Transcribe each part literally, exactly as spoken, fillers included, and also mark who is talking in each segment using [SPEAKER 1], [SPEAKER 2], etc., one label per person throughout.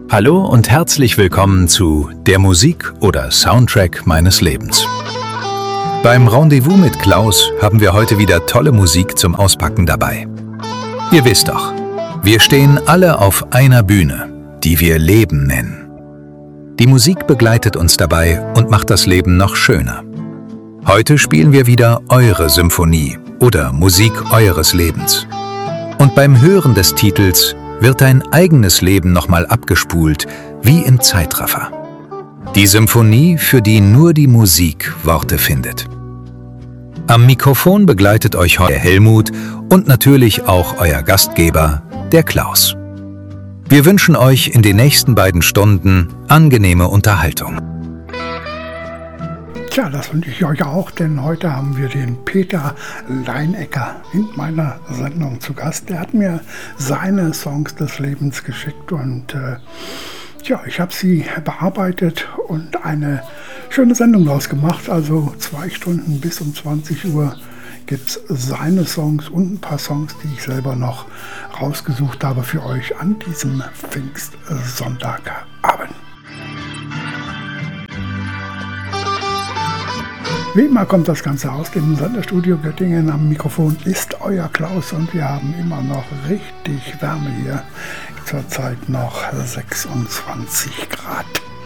[SPEAKER 1] Hallo und herzlich willkommen zu Der Musik oder Soundtrack meines Lebens. Beim Rendezvous mit Klaus haben wir heute wieder tolle Musik zum Auspacken dabei. Ihr wisst doch, wir stehen alle auf einer Bühne, die wir Leben nennen. Die Musik begleitet uns dabei und macht das Leben noch schöner. Heute spielen wir wieder eure Symphonie oder Musik eures Lebens. Und beim Hören des Titels wird dein eigenes Leben nochmal abgespult, wie im Zeitraffer. Die Symphonie, für die nur die Musik Worte findet. Am Mikrofon begleitet euch heute Helmut und natürlich auch euer Gastgeber, der Klaus. Wir wünschen euch in den nächsten beiden Stunden angenehme Unterhaltung.
[SPEAKER 2] Tja, das wünsche ich euch auch, denn heute haben wir den Peter Leinecker in meiner Sendung zu Gast. Der hat mir seine Songs des Lebens geschickt und äh, tja, ich habe sie bearbeitet und eine schöne Sendung daraus gemacht. Also zwei Stunden bis um zwanzig Uhr gibt es seine Songs und ein paar Songs, die ich selber noch rausgesucht habe für euch an diesem Pfingstsonntagabend. Wie immer kommt das Ganze aus dem Sendestudio Göttingen. Am Mikrofon ist euer Klaus und wir haben immer noch richtig Wärme hier. Zurzeit noch sechsundzwanzig Grad.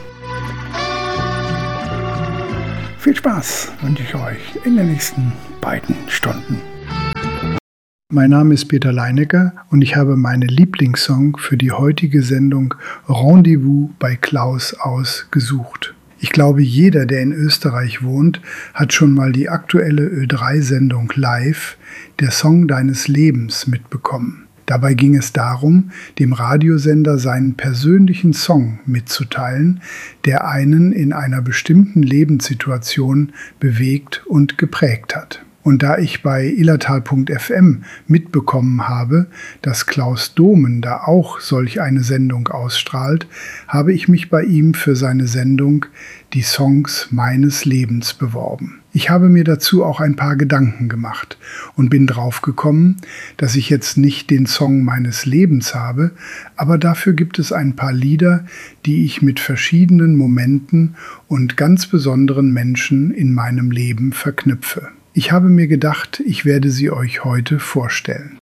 [SPEAKER 2] Viel Spaß wünsche ich euch in den nächsten beiden Stunden. Mein Name ist Peter Leinecker und ich habe meine Lieblingssong für die heutige Sendung Rendezvous bei Klaus ausgesucht. Ich glaube, jeder, der in Österreich wohnt, hat schon mal die aktuelle Ö drei Sendung Live, der Song deines Lebens, mitbekommen. Dabei ging es darum, dem Radiosender seinen persönlichen Song mitzuteilen, der einen in einer bestimmten Lebenssituation bewegt und geprägt hat. Und da ich bei illertal punkt f m mitbekommen habe, dass Klaus Domen da auch solch eine Sendung ausstrahlt, habe ich mich bei ihm für seine Sendung Die Songs meines Lebens beworben. Ich habe mir dazu auch ein paar Gedanken gemacht und bin drauf gekommen, dass ich jetzt nicht den Song meines Lebens habe, aber dafür gibt es ein paar Lieder, die ich mit verschiedenen Momenten und ganz besonderen Menschen in meinem Leben verknüpfe. Ich habe mir gedacht, ich werde sie euch heute vorstellen.